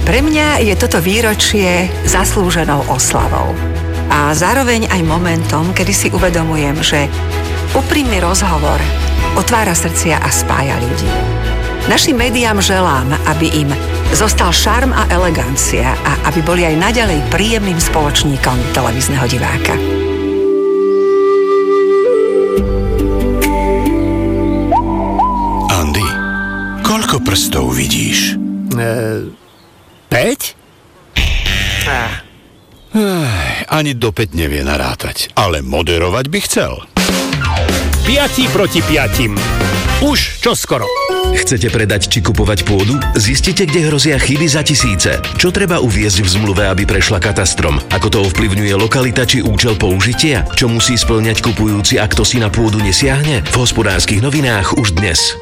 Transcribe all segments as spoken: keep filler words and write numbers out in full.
Pre mňa je toto výročie zaslúženou oslavou. A zároveň aj momentom, kedy si uvedomujem, že úprimný rozhovor otvára srdcia a spája ľudí. Našim médiám želám, aby im zostal šarm a elegancia a aby boli aj naďalej príjemným spoločníkom televízneho diváka. Andy, koľko prstov vidíš? E, päť? Ah. Ech, ani do päť nevie narátať, ale moderovať by chcel. Piati proti piatim. Už čoskoro. Chcete predať či kupovať pôdu? Zistite, kde hrozia chyby za tisíce. Čo treba uviesť v zmluve, aby prešla katastrom? Ako to ovplyvňuje lokalita či účel použitia? Čo musí spĺňať kupujúci, ak to si na pôdu nesiahne? V Hospodárskych novinách už dnes.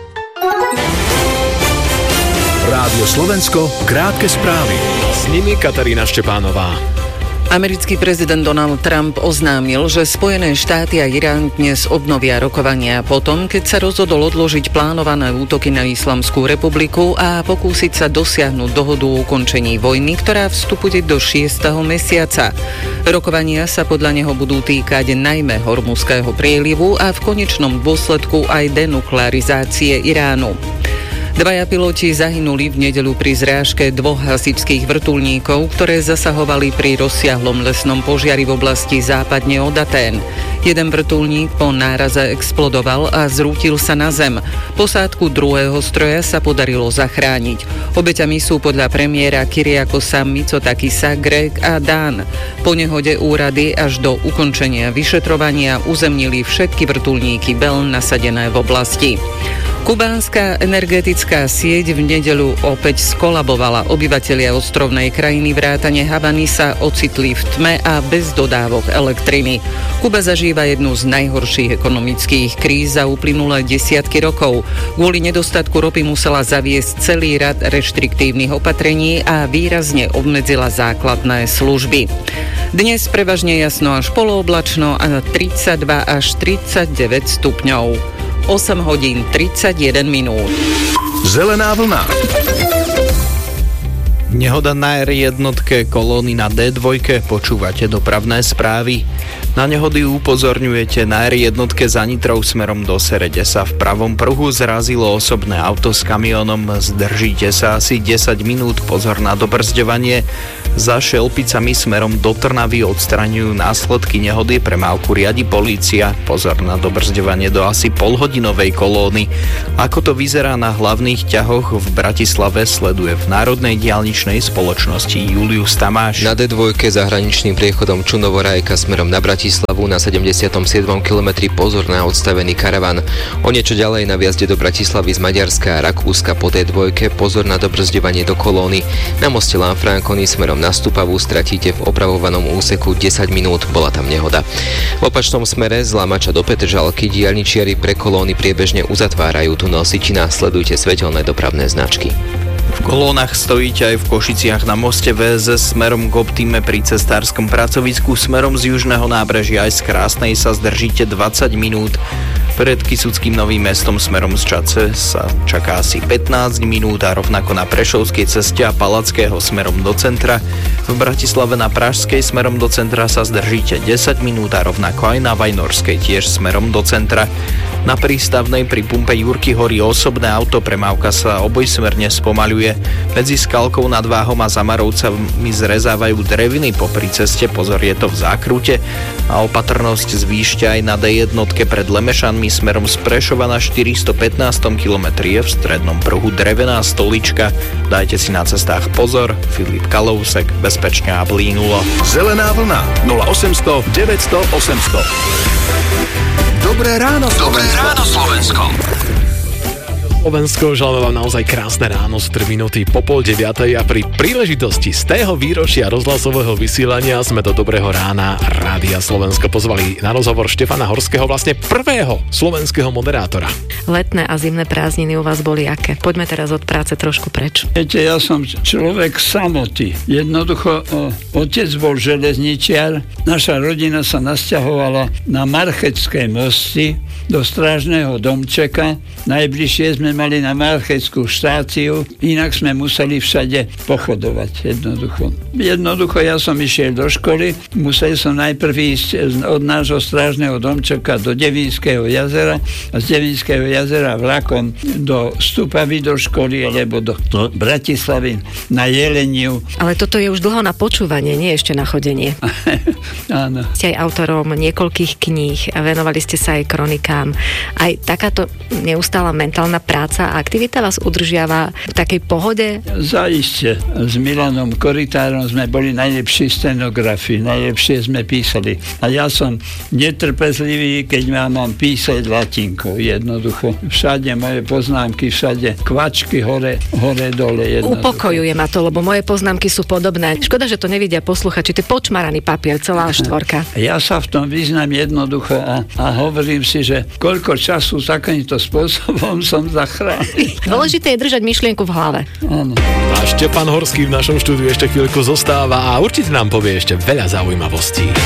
Rádio Slovensko, krátke správy. S nimi Katarína Štepánová. Americký prezident Donald Trump oznámil, že Spojené štáty a Irán dnes obnovia rokovania potom, keď sa rozhodol odložiť plánované útoky na Islamskú republiku a pokúsiť sa dosiahnuť dohodu o ukončení vojny, ktorá vstupuje do šiesteho mesiaca. Rokovania sa podľa neho budú týkať najmä Hormuzského prielivu a v konečnom dôsledku aj denuklearizácie Iránu. Dvaja piloti zahynuli v nedeľu pri zrážke dvoch hasičských vrtuľníkov, ktoré zasahovali pri rozsiahlom lesnom požiari v oblasti západne od Atén. Jeden vrtuľník po náraze explodoval a zrútil sa na zem. Posádku druhého stroja sa podarilo zachrániť. Obeťami sú podľa premiéra Kyriakosa Mitsotakisa Greg a Dan. Po nehode úrady až do ukončenia vyšetrovania uzemnili všetky vrtuľníky Bell nasadené v oblasti. Kubánska energetická sieť v nedeľu opäť skolabovala. Obyvatelia ostrovnej krajiny vrátane Havany sa ocitli v tme a bez dodávok elektriny. Kuba zažíva jednu z najhorších ekonomických kríz za uplynulé desiatky rokov. Kvôli nedostatku ropy musela zaviesť celý rad reštriktívnych opatrení a výrazne obmedzila základné služby. Dnes prevažne jasno až polooblačno a tridsaťdva až tridsaťdeväť stupňov. osem hodín tridsaťjeden minút. Zelená vlna. Nehoda na er jednotke kolóny na dé dva, počúvate dopravné správy. Na nehody upozorňujete na er jednotke za Nitrou smerom do Serede sa v pravom pruhu zrazilo osobné auto s kamionom. Zdržíte sa asi desať minút, pozor na dobrzďovanie. Za Šelpicami smerom do Trnavy odstraňujú následky nehody, premávku riadi polícia. Pozor na dobrzďovanie do asi polhodinovej kolóny. Ako to vyzerá na hlavných ťahoch v Bratislave, sleduje v Národnej diaľničnej spoločnosti Julius Tamáš. Na dé dva zahraničným priechodom Čunovo-Rajka smerom na Bratislavu na sedemdesiatom siedmom kilometri pozor na odstavený karavan. O niečo ďalej na vjazde do Bratislavy z Maďarska a Rakúska po dé dva pozor na dobrzďovanie do kolóny. Na moste Lanfranconi smerom na Stupavu stratíte v opravovanom úseku desať minút, bola tam nehoda. V opačnom smere z Lamača do Petržalky diaľničiari pre kolóny priebežne uzatvárajú tunel Sičina, sledujte svetelné dopravné značky. V kolónach stojíte aj v Košiciach na moste vé es es smerom k Optime pri cesárskom pracovisku, smerom z južného nábrežia aj z Krásnej sa zdržíte dvadsať minút. Pred Kysuckým Novým Mestom smerom z Čace sa čaká asi pätnásť minút a rovnako na Prešovskej ceste a Palackého smerom do centra. V Bratislave na Pražskej smerom do centra sa zdržíte desať minút a rovnako aj na Vajnorskej tiež smerom do centra. Na prístavnej pri pumpe Jurky horí osobné auto, premávka sa obojsmerne spomaľuje. Medzi Skalkou nad Váhom a Zamarovcami zrezávajú dreviny popri ceste, pozor, je to v zákrute a opatrnosť zvýšte aj na dé jednotke pred Lemešanmi smerom z Prešova na štyristopätnástom kilometri je v strednom pruhu drevená stolička. Dajte si na cestách pozor. Filip Kalousek, bezpečne a blínulo. Zelená vlna nula osemsto deväťsto osemsto. Dobré ráno, Slovensko. Dobré ráno, Slovensko. Slovensko, želáme vám naozaj krásne ráno, sú tri minúty po pol deviatej a pri príležitosti z tého výročia rozhlasového vysielania sme do Dobrého rána Rádia Slovensko pozvali na rozhovor Štefana Horského, vlastne prvého slovenského moderátora. Letné a zimné prázdniny u vás boli aké? Poďme teraz od práce trošku preč. Viete, ja som človek samoty. Jednoducho, o, otec bol železničiar, naša rodina sa nasťahovala na Marcheckej mosti do strážneho domčeka, najbližšie sme mali na marcheckú štáciu, inak sme museli všade pochodovať jednoducho. Jednoducho ja som išiel do školy, musel som najprv ísť od nášho strážneho domčoka do Devinského jazera a z Devinského jazera vlakom do Stupavy do školy alebo do, do Bratislavy na Jeleniu. Ale toto je už dlho na počúvanie, nie ešte na chodenie. Áno. Ste aj autorom niekoľkých kníh a venovali ste sa aj kronikám. Aj takáto neustála mentálna práca a aktivita vás udržiava v takej pohode? Zaiste. S Milanom Koritárom sme boli najlepší stenografi, najlepšie sme písali. A ja som netrpezlivý, keď ma mám písať latinkou. Jednoducho. Všade moje poznámky, všade kvačky hore, hore dole. Jednoducho. Upokojuje ma to, lebo moje poznámky sú podobné. Škoda, že to nevidia posluchači. To je počmaraný papier, celá štvorka. Ja sa v tom vyznám jednoducho a, a hovorím si, že koľko času takýmto spôsobom som zachránil. Dôležité je držať myšlienku v hlave. Áno. A Štefan Horský v našom štúdiu ešte chvíľku zostáva a určite nám povie ešte veľa zaujímavostí.